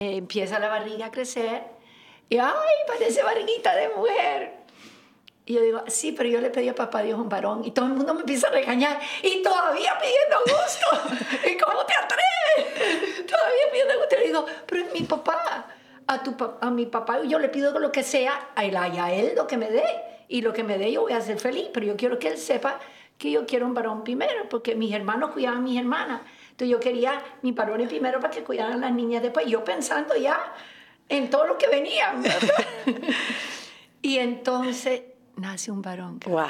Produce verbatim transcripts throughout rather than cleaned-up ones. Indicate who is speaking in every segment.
Speaker 1: Eh, empieza la barriga a crecer y ¡ay, parece barriguita de mujer! Y yo digo, sí, pero yo le pedí a papá Dios un varón. Y todo el mundo me empieza a regañar. Y todavía pidiendo gusto. ¿Y cómo te atreves? Todavía pidiendo gusto. Y le digo, pero es mi papá. A, tu, a mi papá yo le pido lo que sea. A él, a él lo que me dé. Y lo que me dé yo voy a ser feliz. Pero yo quiero que él sepa que yo quiero un varón primero. Porque mis hermanos cuidaban a mis hermanas. Entonces yo quería mis varones primero para que cuidaran a las niñas después. Yo pensando ya en todo lo que venía. Y entonces... nace un varón.
Speaker 2: ¡Wow!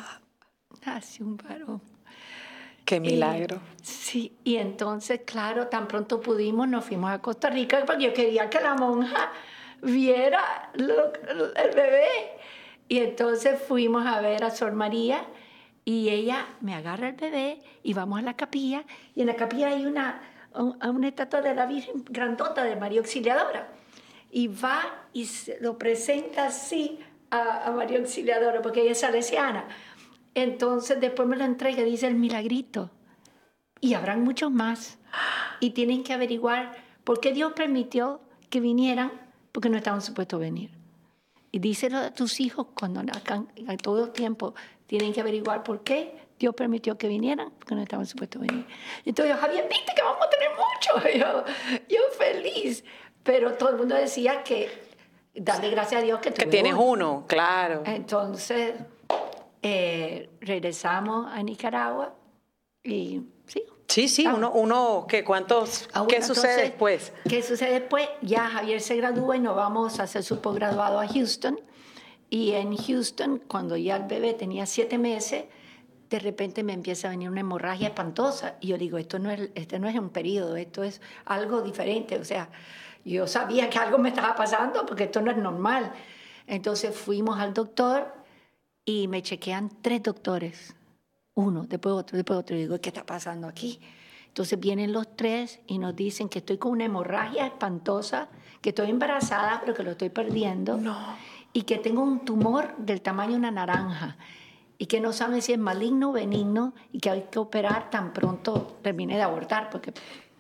Speaker 1: Nace un varón.
Speaker 2: ¡Qué milagro!
Speaker 1: Y, sí, y entonces, claro, tan pronto pudimos, nos fuimos a Costa Rica porque yo quería que la monja viera lo, el bebé. Y entonces fuimos a ver a Sor María y ella me agarra el bebé y vamos a la capilla. Y en la capilla hay una, una estatua de la Virgen grandota de María Auxiliadora. Y va y se lo presenta así a, a María Auxiliadora, porque ella es salesiana. Entonces después me lo entrega y dice el milagrito. Y habrán muchos más. Y tienen que averiguar por qué Dios permitió que vinieran, porque no estaban supuestos a venir. Y díselo a tus hijos cuando nazcan, a todo el tiempo, tienen que averiguar por qué Dios permitió que vinieran, porque no estaban supuestos a venir. Entonces, Javier, viste que vamos a tener mucho. Yo, yo feliz. Pero todo el mundo decía que darle gracias a Dios que,
Speaker 2: que tienes uno. uno, claro.
Speaker 1: Entonces, eh, regresamos a Nicaragua y sí.
Speaker 2: Sí, sí, uno, uno ¿qué, cuántos,
Speaker 1: ah, bueno,
Speaker 2: ¿qué sucede
Speaker 1: entonces,
Speaker 2: después?
Speaker 1: ¿Qué sucede después? Ya Javier se gradúa y nos vamos a hacer su posgraduado a Houston. Y en Houston, cuando ya el bebé tenía siete meses, de repente me empieza a venir una hemorragia espantosa. Y yo digo, esto no es, este no es un periodo, esto es algo diferente. O sea, yo sabía que algo me estaba pasando porque esto no es normal. Entonces fuimos al doctor y me chequean tres doctores. Uno, después otro, después otro. Y digo, ¿qué está pasando aquí? Entonces vienen los tres y nos dicen que estoy con una hemorragia espantosa, que estoy embarazada, pero que lo estoy perdiendo.
Speaker 2: No.
Speaker 1: Y que tengo un tumor del tamaño de una naranja. Y que no saben si es maligno o benigno y que hay que operar tan pronto termine de abortar. Porque...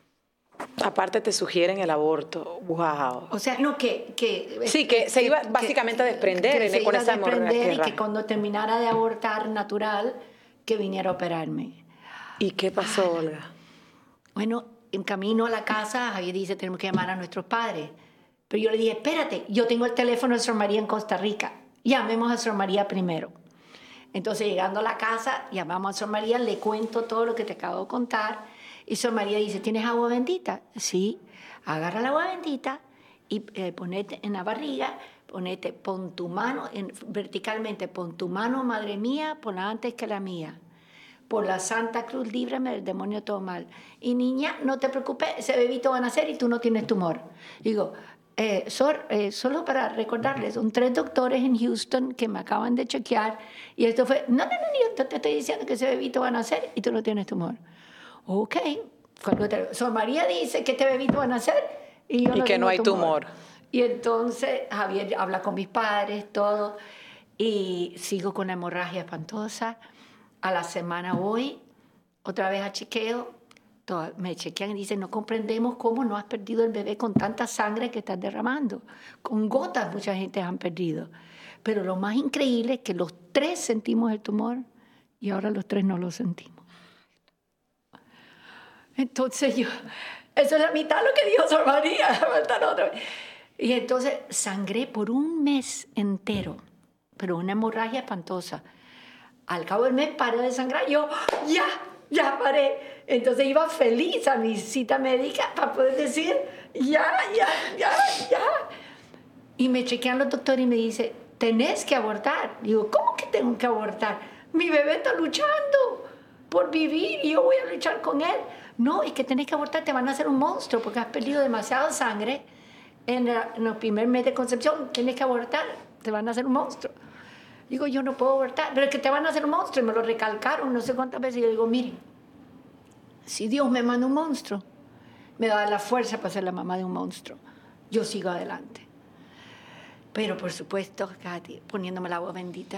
Speaker 2: aparte te sugieren el aborto. ¡Wow!
Speaker 1: O sea, no, que... que
Speaker 2: sí, que, que se iba básicamente
Speaker 1: que,
Speaker 2: a desprender
Speaker 1: que
Speaker 2: en,
Speaker 1: se
Speaker 2: con
Speaker 1: iba
Speaker 2: esa
Speaker 1: a desprender
Speaker 2: hemorragia.
Speaker 1: Y que cuando terminara de abortar natural, que viniera a operarme.
Speaker 2: ¿Y qué pasó, ah, Olga?
Speaker 1: Bueno, en camino a la casa, Javier dice, tenemos que llamar a nuestros padres. Pero yo le dije, espérate, yo tengo el teléfono de Sor María en Costa Rica. Llamemos a Sor María primero. Entonces, llegando a la casa, llamamos a Sor María, le cuento todo lo que te acabo de contar. Y Sor María dice, ¿tienes agua bendita? Sí. Agarra el agua bendita y eh, ponete en la barriga, ponete, pon tu mano, en, verticalmente, pon tu mano, madre mía, ponla antes que la mía. Por la Santa Cruz, líbrame del demonio todo mal. Y niña, no te preocupes, ese bebito va a nacer y tú no tienes tumor. Digo, eh, Sor, eh, solo para recordarles, son tres doctores en Houston que me acaban de chequear y esto fue, no, no, no, yo te estoy diciendo que ese bebito va a nacer y tú no tienes tumor. Ok, cuando te, Sor María dice que este bebito va a nacer y yo
Speaker 2: y
Speaker 1: no
Speaker 2: que
Speaker 1: tengo
Speaker 2: no hay
Speaker 1: tumor.
Speaker 2: tumor.
Speaker 1: Y entonces Javier habla con mis padres, todo, y sigo con la hemorragia espantosa. A la semana voy, otra vez a chequeo, todo, me chequean y dicen, no comprendemos cómo no has perdido el bebé con tanta sangre que estás derramando. Con gotas mucha gente han perdido. Pero lo más increíble es que los tres sentimos el tumor y ahora los tres no lo sentimos. Entonces yo, eso es la mitad de lo que dijo Sor María, faltan otra vez. Y entonces sangré por un mes entero, pero una hemorragia espantosa. Al cabo del mes paré de sangrar, yo ya, ya paré. Entonces iba feliz a mi cita médica para poder decir, ya, ya, ya, ya. Y me chequean los doctores y me dicen, tenés que abortar. Digo, ¿cómo que tengo que abortar? Mi bebé está luchando por vivir y yo voy a luchar con él. No, es que tenés que abortar, te van a hacer un monstruo porque has perdido demasiada sangre en, la, en el primer mes de concepción. Tienes que abortar, te van a hacer un monstruo. Digo, yo no puedo abortar, pero es que te van a hacer un monstruo. Y me lo recalcaron no sé cuántas veces. Y yo digo, miren, si Dios me manda un monstruo, me da la fuerza para ser la mamá de un monstruo. Yo sigo adelante. Pero, por supuesto, Katy, poniéndome el agua bendita,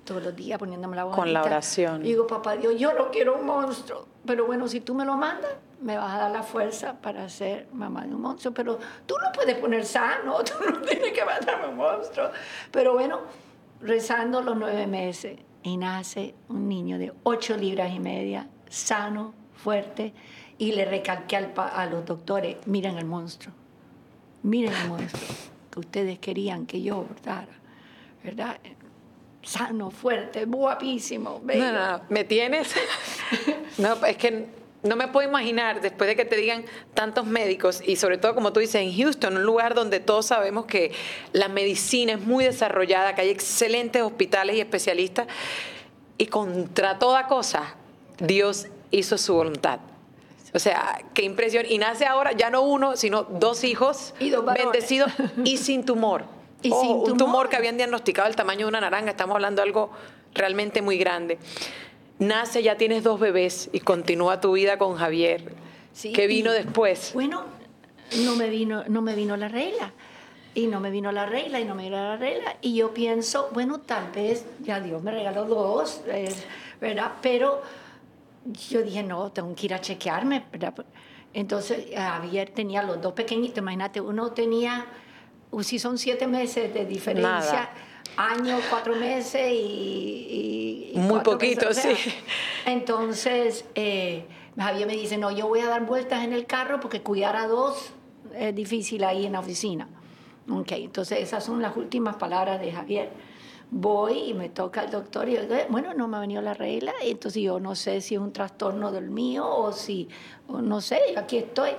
Speaker 1: todos los días poniéndome la
Speaker 2: Con la oración.
Speaker 1: Digo, papá Dios, yo no quiero un monstruo, pero bueno, si tú me lo mandas, me vas a dar la fuerza para ser mamá de un monstruo, pero tú no puedes poner sano, tú no tienes que mandarme un monstruo. Pero bueno, rezando los nueve meses, y nace un niño de ocho libras y media, sano, fuerte, y le recalqué al pa- a los doctores, miren el monstruo, miren el monstruo que ustedes querían que yo abortara, ¿verdad? Sano, fuerte, guapísimo, bello.
Speaker 2: No, no, no, me tienes. No, es que no me puedo imaginar, después de que te digan tantos médicos, y sobre todo, como tú dices, en Houston, un lugar donde todos sabemos que la medicina es muy desarrollada, que hay excelentes hospitales y especialistas, y contra toda cosa, Dios hizo su voluntad. O sea, qué impresión. Y nace ahora ya no uno, sino dos hijos,
Speaker 1: Y dos varones.
Speaker 2: bendecidos y sin tumor.
Speaker 1: Y
Speaker 2: Ojo,
Speaker 1: sin
Speaker 2: un
Speaker 1: tumor.
Speaker 2: tumor que habían diagnosticado del tamaño de una naranja. Estamos hablando de algo realmente muy grande. Nace, ya tienes dos bebés y continúa tu vida con Javier.
Speaker 1: Sí,
Speaker 2: ¿Qué vino
Speaker 1: y,
Speaker 2: después?
Speaker 1: Bueno, no me vino, no me vino la regla. Y no me vino la regla, y no me vino la regla. Y yo pienso, bueno, tal vez ya Dios me regaló dos, eh, ¿verdad? Pero yo dije, no, tengo que ir a chequearme, ¿verdad? Entonces, Javier tenía los dos pequeñitos, imagínate, uno tenía, uh, si son siete meses de diferencia,
Speaker 2: Nada.
Speaker 1: año, cuatro meses y... y- y
Speaker 2: Muy
Speaker 1: cuatro
Speaker 2: poquito,
Speaker 1: meses, o sea,
Speaker 2: sí.
Speaker 1: Entonces, eh, Javier me dice, no, yo voy a dar vueltas en el carro porque cuidar a dos es difícil ahí en la oficina. Ok, entonces esas son las últimas palabras de Javier. Voy y me toca el doctor y yo digo, bueno, no me ha venido la regla, y entonces yo no sé si es un trastorno del mío o si, o no sé, yo aquí estoy.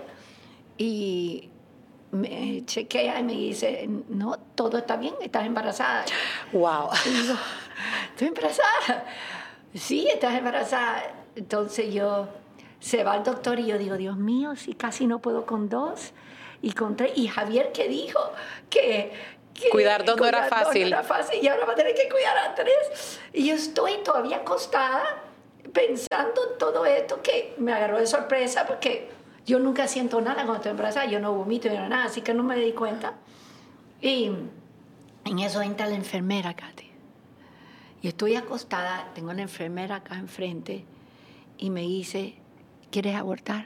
Speaker 1: Y me chequea y me dice, no, todo está bien, estás embarazada.
Speaker 2: Wow.
Speaker 1: Y digo, estoy embarazada. Sí, estás embarazada. Entonces yo, se va al doctor y yo digo, Dios mío, si casi no puedo con dos y con tres. Y Javier, ¿qué dijo? Que, que
Speaker 2: Cuidar dos no era
Speaker 1: cuidar dos
Speaker 2: fácil.
Speaker 1: no era fácil y ahora va a tener que cuidar a tres. Y yo estoy todavía acostada pensando en todo esto que me agarró de sorpresa porque yo nunca siento nada cuando estoy embarazada. Yo no vomito ni nada, así que no me di cuenta. Y en eso entra la enfermera, Katy. Y estoy acostada, tengo la enfermera acá enfrente y me dice, ¿quieres abortar?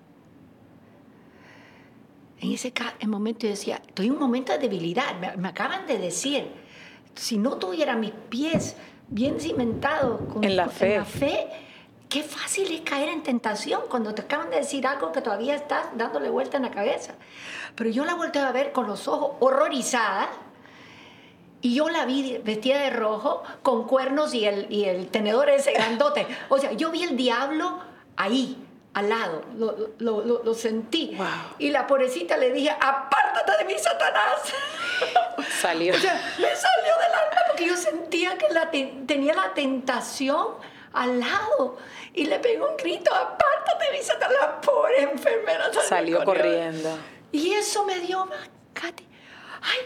Speaker 1: En ese ca- el momento yo decía, estoy en un momento de debilidad, me, me acaban de decir, si no tuviera mis pies bien cimentados con,
Speaker 2: En la
Speaker 1: con-
Speaker 2: fe.
Speaker 1: en la fe, qué fácil es caer en tentación cuando te acaban de decir algo que todavía estás dándole vuelta en la cabeza. Pero yo la volteé a ver con los ojos horrorizada. Y yo la vi vestida de rojo, con cuernos y el, y el tenedor ese grandote. O sea, yo vi el diablo ahí, al lado. Lo, lo, lo, lo sentí.
Speaker 2: Wow.
Speaker 1: Y la pobrecita le dije, apártate de mí, Satanás.
Speaker 2: Salió.
Speaker 1: O sea, me salió del alma porque yo sentía que la te- tenía la tentación al lado. Y le pegó un grito, apártate de mí, Satanás. La pobre enfermera salió,
Speaker 2: Salió corriendo.
Speaker 1: Y eso me dio más, Katy. Ay,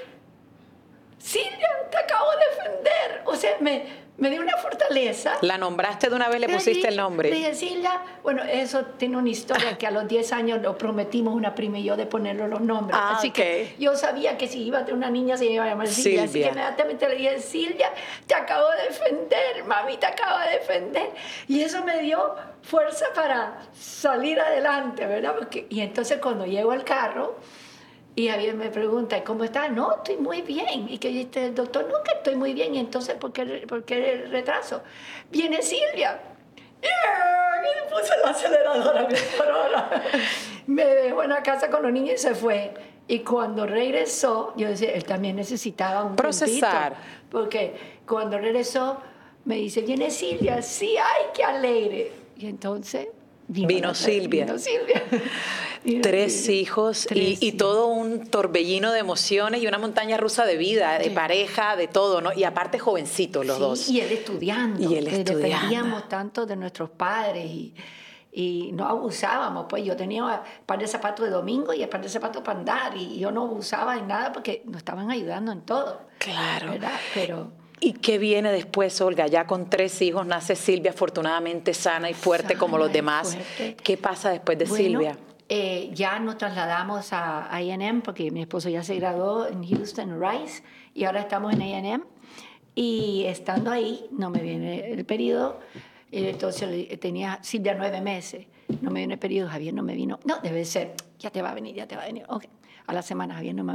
Speaker 1: Silvia, te acabo de defender. O sea, me, me dio una fortaleza.
Speaker 2: La nombraste de una vez, le
Speaker 1: Le
Speaker 2: pusiste
Speaker 1: dije-
Speaker 2: el nombre.
Speaker 1: Le dije, Silvia, bueno, eso tiene una historia que a los diez años lo prometimos una prima y yo de ponerle los nombres.
Speaker 2: Ah,
Speaker 1: Así
Speaker 2: ok.
Speaker 1: que yo sabía que si iba a tener una niña se iba a llamar Silvia. Así
Speaker 2: Silvia.
Speaker 1: que inmediatamente le dije, Silvia, te acabo de defender, mami, te acabo de defender. Y eso me dio fuerza para salir adelante, ¿verdad? Porque, y entonces cuando llego al carro, y Javier me pregunta, ¿cómo estás? No, estoy muy bien. Y que dice el doctor, no, que estoy muy bien. Y entonces, ¿por qué, por qué el retraso? Viene Silvia. Y me puse el acelerador, mi corona. Me dejó en la casa con los niños y se fue. Y cuando regresó, yo decía, él también necesitaba un
Speaker 2: Procesar.
Speaker 1: tiempito, porque cuando regresó, me dice, viene Silvia. Sí, ay, qué alegre. Y entonces...
Speaker 2: Vino
Speaker 1: la-
Speaker 2: Silvia.
Speaker 1: Vino Silvia. Vino
Speaker 2: Tres
Speaker 1: Silvia.
Speaker 2: hijos
Speaker 1: Tres
Speaker 2: y, y
Speaker 1: hijos.
Speaker 2: todo un torbellino de emociones y una montaña rusa de vida, de
Speaker 1: Sí.
Speaker 2: pareja, de todo, ¿no? Y aparte jovencitos los
Speaker 1: Sí,
Speaker 2: dos.
Speaker 1: y él estudiando.
Speaker 2: Y él
Speaker 1: que
Speaker 2: estudiando.
Speaker 1: Dependíamos tanto de nuestros padres y, y no abusábamos. Pues yo tenía un par de zapatos de domingo y el par de zapatos para andar y yo no abusaba en nada porque nos estaban ayudando en todo.
Speaker 2: Claro.
Speaker 1: ¿Verdad? Pero...
Speaker 2: ¿Y qué viene después, Olga? Ya con tres hijos nace Silvia, afortunadamente sana y fuerte
Speaker 1: Sana
Speaker 2: como los
Speaker 1: y
Speaker 2: demás.
Speaker 1: fuerte.
Speaker 2: ¿Qué pasa después de
Speaker 1: Bueno,
Speaker 2: Silvia?
Speaker 1: eh, ya nos trasladamos a A and M porque mi esposo ya se graduó en Houston, Rice, y ahora estamos en A and M. Y estando ahí, no me viene el periodo. Entonces le- tenía Silvia nueve meses. No me viene el periodo, Javier no me vino. No, debe ser, ya te va a venir, ya te va a venir. Ok. A la semana Javier no me